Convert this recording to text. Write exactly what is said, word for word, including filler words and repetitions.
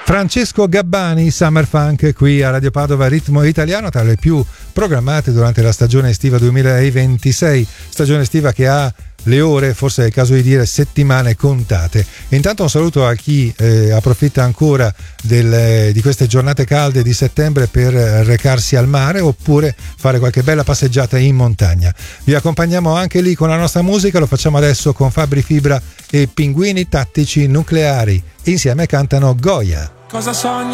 Francesco Gabbani, Summer Funk, qui a Radio Padova, ritmo italiano, tra le più programmate durante la stagione estiva duemilaventisei, stagione estiva che ha le ore, forse è il caso di dire settimane contate. E intanto un saluto a chi eh, approfitta ancora del, di queste giornate calde di settembre per recarsi al mare oppure fare qualche bella passeggiata in montagna. Vi accompagniamo anche lì con la nostra musica, lo facciamo adesso con Fabri Fibra e Pinguini Tattici Nucleari. Insieme cantano Goya. Cosa sogni